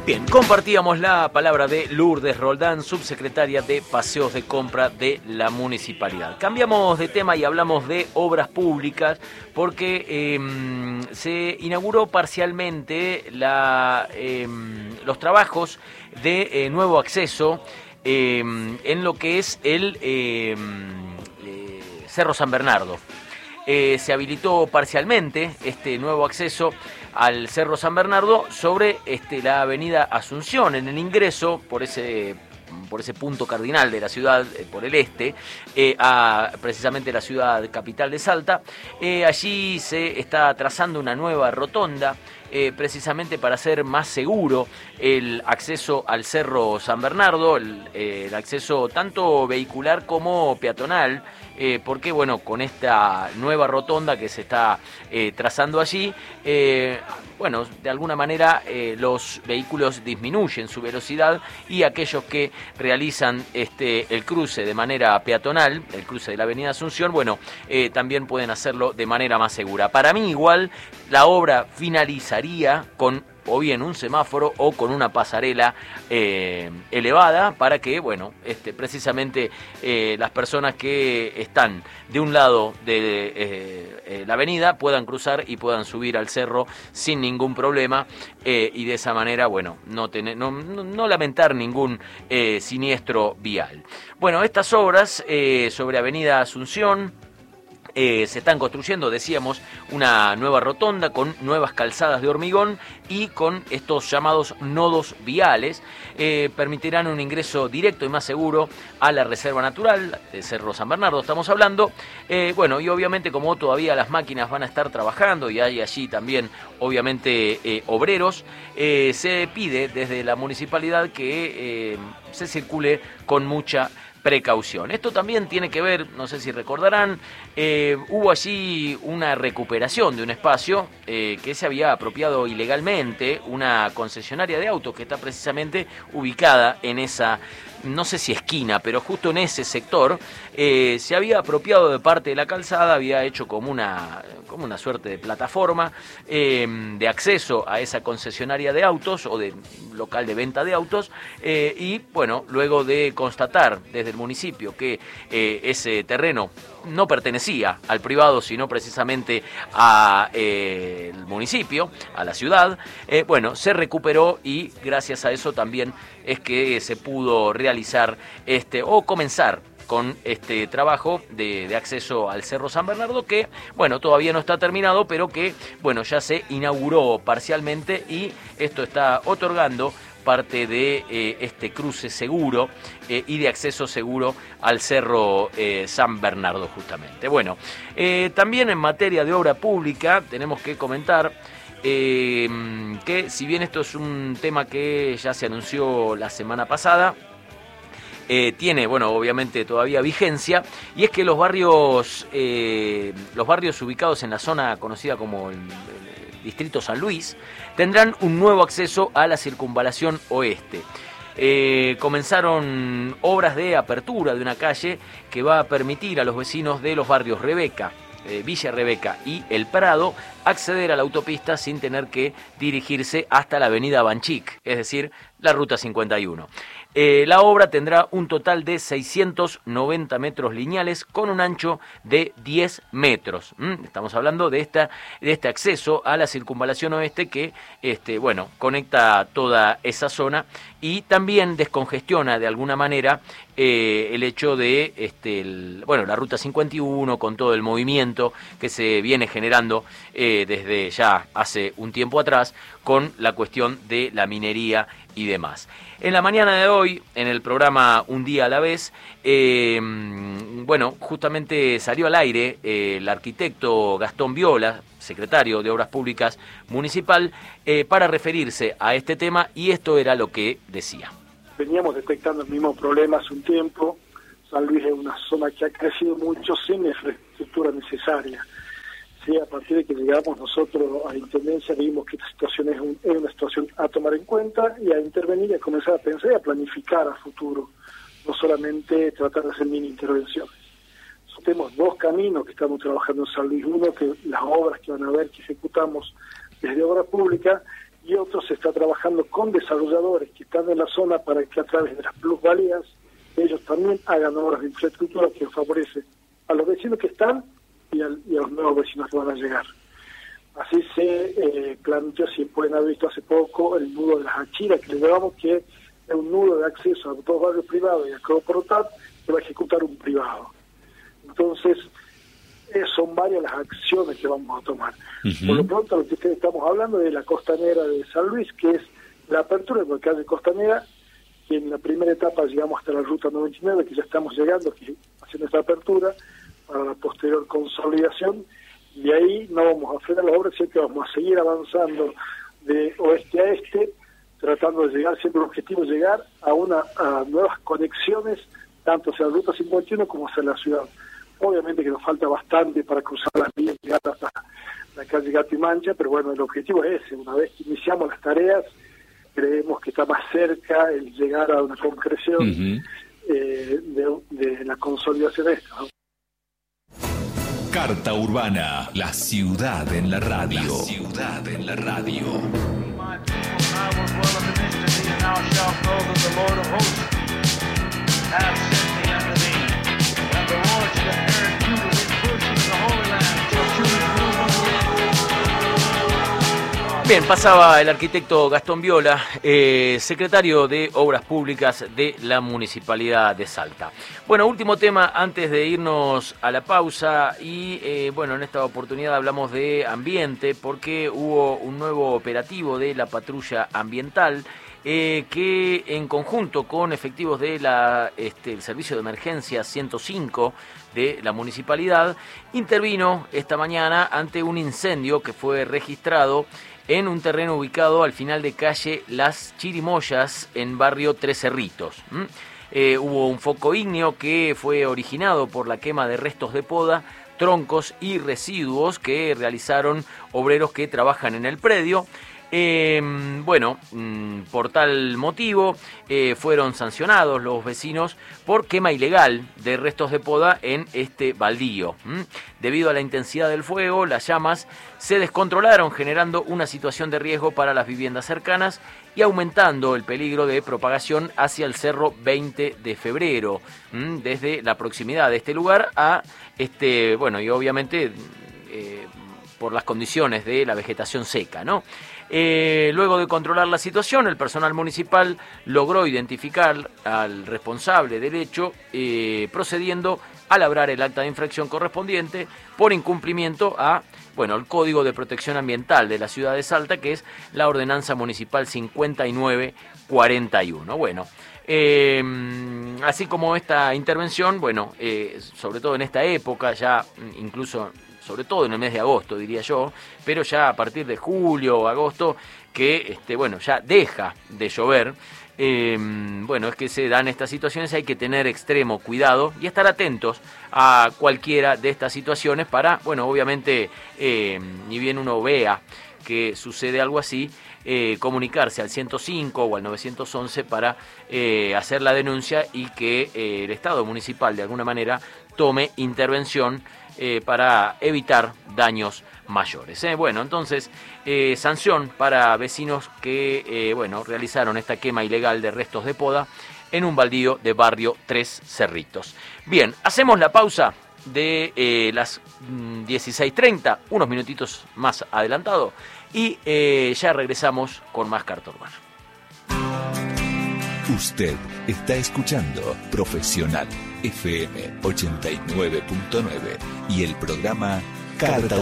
Bien, compartíamos la palabra de Lourdes Roldán, subsecretaria de Paseos de Compra de la Municipalidad. Cambiamos de tema y hablamos de obras públicas porque se inauguró parcialmente los trabajos de nuevo acceso en lo que es el Cerro San Bernardo. Se habilitó parcialmente este nuevo acceso al Cerro San Bernardo sobre la avenida Asunción, en el ingreso por ese punto cardinal de la ciudad, por el este, a precisamente la ciudad capital de Salta. Allí se está trazando una nueva rotonda, precisamente para hacer más seguro el acceso al Cerro San Bernardo, el acceso tanto vehicular como peatonal, porque bueno, con esta nueva rotonda que se está trazando allí, bueno, de alguna manera los vehículos disminuyen su velocidad y aquellos que realizan el cruce de manera peatonal, el cruce de la avenida Asunción, bueno, también pueden hacerlo de manera más segura. Para mí igual la obra finalizaría con o bien un semáforo o con una pasarela elevada para que, bueno, precisamente las personas que están de un lado de la avenida puedan cruzar y puedan subir al cerro sin ningún problema y de esa manera, bueno, no lamentar ningún siniestro vial. Bueno, estas obras sobre Avenida Asunción, se están construyendo, decíamos, una nueva rotonda con nuevas calzadas de hormigón y con estos llamados nodos viales, permitirán un ingreso directo y más seguro a la reserva natural de Cerro San Bernardo, estamos hablando. Bueno, y obviamente como todavía las máquinas van a estar trabajando y hay allí también obviamente obreros, se pide desde la municipalidad que se circule con mucha precaución. Esto también tiene que ver, no sé si recordarán, hubo allí una recuperación de un espacio que se había apropiado ilegalmente, una concesionaria de autos que está precisamente ubicada en esa, no sé si esquina, pero justo en ese sector, se había apropiado de parte de la calzada, había hecho como una suerte de plataforma de acceso a esa concesionaria de autos o de local de venta de autos, y bueno, luego de constatar desde el municipio que ese terreno no pertenecía al privado, sino precisamente al municipio, a la ciudad, bueno, se recuperó y gracias a eso también es que se pudo realizar o comenzar con este trabajo de acceso al Cerro San Bernardo, que, bueno, todavía no está terminado, pero que, bueno, ya se inauguró parcialmente y esto está otorgando parte de este cruce seguro y de acceso seguro al Cerro San Bernardo, justamente. Bueno, también en materia de obra pública tenemos que comentar que si bien esto es un tema que ya se anunció la semana pasada, tiene, bueno, obviamente todavía vigencia, y es que los barrios ubicados en la zona conocida como el Distrito San Luis tendrán un nuevo acceso a la circunvalación oeste. Comenzaron obras de apertura de una calle que va a permitir a los vecinos de los barrios Rebeca, Villa Rebeca y El Prado acceder a la autopista sin tener que dirigirse hasta la avenida Banchic, es decir, la ruta 51. La obra tendrá un total de 690 metros lineales con un ancho de 10 metros. Estamos hablando de este acceso a la circunvalación oeste que bueno, conecta toda esa zona y también descongestiona de alguna manera el hecho de bueno, la ruta 51 con todo el movimiento que se viene generando desde ya hace un tiempo atrás con la cuestión de la minería y demás. En la mañana de hoy, en el programa Un Día a la Vez, bueno, justamente salió al aire el arquitecto Gastón Viola, secretario de Obras Públicas Municipal, para referirse a este tema, y esto era lo que decía. Veníamos detectando el mismo problema hace un tiempo. San Luis es una zona que ha crecido mucho sin la infraestructura necesaria. Sí, a partir de que llegamos nosotros a la Intendencia vimos que esta situación es una situación a tomar en cuenta y a intervenir y a comenzar a pensar y a planificar a futuro, no solamente tratar de hacer mini intervenciones. Tenemos dos caminos que estamos trabajando en San Luis, uno que las obras que van a ver que ejecutamos desde obra pública y otro se está trabajando con desarrollo desarrolladores que están en la zona para que a través de las plusvalías ellos también hagan obras de infraestructura que favorecen a los vecinos que están y a los nuevos vecinos que van a llegar. Así se planteó, si pueden haber visto hace poco, el nudo de las Achiras, que le llamamos que es un nudo de acceso a dos barrios privados y a Coroporotap que va a ejecutar un privado. Entonces, son varias las acciones que vamos a tomar. Por lo pronto, lo que ustedes estamos hablando es de la costanera de San Luis, que es la apertura de la calle costanera, que en la primera etapa llegamos hasta la ruta 99, que ya estamos llegando, que haciendo esta apertura, para la posterior consolidación, y ahí no vamos a frenar la obra, sino que vamos a seguir avanzando de oeste a este, tratando de llegar, siempre el objetivo es llegar a nuevas conexiones, tanto hacia la ruta 51 como hacia la ciudad. Obviamente que nos falta bastante para cruzar las vías y llegar hasta la calle Gato y Mancha, pero bueno, el objetivo es ese. Una vez que iniciamos las tareas, creemos que está más cerca el llegar a una concreción de la consolidación de esto, ¿no? Carta Urbana, la ciudad en la radio. La ciudad en la radio. Bien, pasaba el arquitecto Gastón Viola, secretario de Obras Públicas de la Municipalidad de Salta. Bueno, último tema antes de irnos a la pausa y bueno, en esta oportunidad hablamos de ambiente porque hubo un nuevo operativo de la patrulla ambiental que en conjunto con efectivos de el Servicio de Emergencia 105 de la Municipalidad intervino esta mañana ante un incendio que fue registrado en un terreno ubicado al final de calle Las Chirimoyas, en barrio Tres Cerritos. Hubo un foco ígneo que fue originado por la quema de restos de poda, troncos y residuos que realizaron obreros que trabajan en el predio. Por tal motivo fueron sancionados los vecinos por quema ilegal de restos de poda en este baldío. Debido a la intensidad del fuego, las llamas se descontrolaron, generando una situación de riesgo para las viviendas cercanas y aumentando el peligro de propagación hacia el Cerro 20 de Febrero, desde la proximidad de este lugar a y obviamente por las condiciones de la vegetación seca, ¿no? Luego de controlar la situación, el personal municipal logró identificar al responsable del hecho, procediendo a labrar el acta de infracción correspondiente por incumplimiento al Código de Protección Ambiental de la ciudad de Salta, que es la Ordenanza Municipal 5941. Bueno, así como esta intervención, sobre todo en esta época, ya incluso sobre todo en el mes de agosto, diría yo, pero ya a partir de julio o agosto, que ya deja de llover, es que se dan estas situaciones, hay que tener extremo cuidado y estar atentos a cualquiera de estas situaciones para, obviamente, ni bien uno vea que sucede algo así, comunicarse al 105 o al 911 para hacer la denuncia y que el Estado municipal de alguna manera tome intervención para evitar daños mayores. Entonces, sanción para vecinos que realizaron esta quema ilegal de restos de poda en un baldío de barrio Tres Cerritos. Bien, hacemos la pausa de las 16:30, unos minutitos más adelantado, y ya regresamos con más Carta Urbana. Usted está escuchando Profesional FM 89.9 y el programa Carta